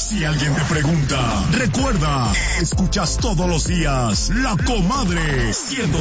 Si alguien te pregunta, recuerda, escuchas todos los días La Comadre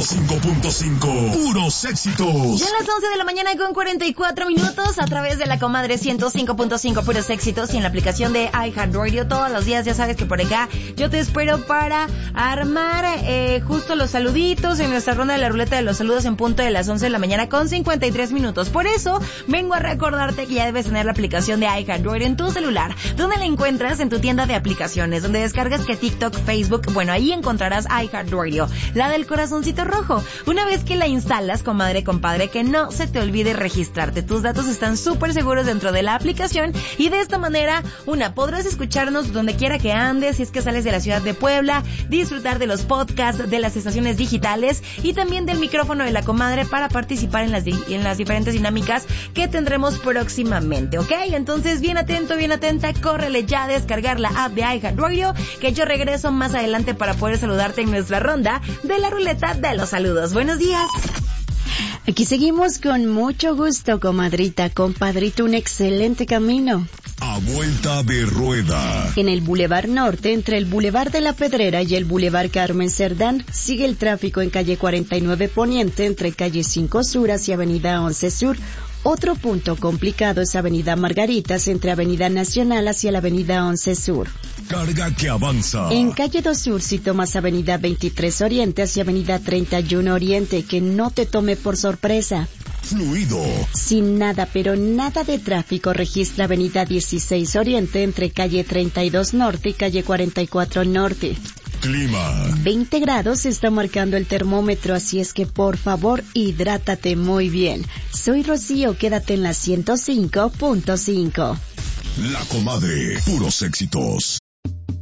105.5, puros éxitos. Ya a las 11 de la mañana con 44 minutos a través de La Comadre 105.5, puros éxitos, y en la aplicación de iHeartRadio todos los días. Ya sabes que por acá yo te espero para armar justo los saluditos en nuestra ronda de la ruleta de los saludos en punto de las 11 de la mañana con 53 minutos. Por eso vengo a recordarte que ya debes tener la aplicación de iHeartRadio en tu celular. ¿Dónde la encuentras? En tu tienda de aplicaciones, donde descargas que TikTok, Facebook, bueno, ahí encontrarás iHeartRadio, la del corazoncito rojo. Una vez que la instalas, comadre, compadre, que no se te olvide registrarte. Tus datos están súper seguros dentro de la aplicación, y de esta manera, podrás escucharnos donde quiera que andes, si es que sales de la ciudad de Puebla, disfrutar de los podcasts, de las estaciones digitales y también del micrófono de La Comadre para participar en las diferentes dinámicas que tendremos próximamente, ¿ok? Entonces, bien atento, bien atenta, córrele ya a descargar la app de iHeartRadio, que yo regreso más adelante para poder saludarte en nuestra ronda de la ruleta de los saludos. Buenos días. Aquí seguimos con mucho gusto, comadrita, compadrito, un excelente camino. A vuelta de rueda. En el Boulevard Norte, entre el Boulevard de la Pedrera y el Boulevard Carmen Cerdán, sigue el tráfico en calle 49 Poniente, entre calle 5 Sur hacia avenida 11 Sur. Otro punto complicado es avenida Margaritas, entre avenida Nacional hacia la avenida 11 Sur. Carga que avanza. En calle 2 Sur, si tomas avenida 23 Oriente hacia avenida 31 Oriente, que no te tome por sorpresa. Fluido. Sin nada, pero nada de tráfico, registra avenida 16 Oriente, entre calle 32 Norte y calle 44 Norte. Clima. 20 grados está marcando el termómetro, así es que por favor hidrátate muy bien. Soy Rocío, quédate en la 105.5. La Comadre, puros éxitos.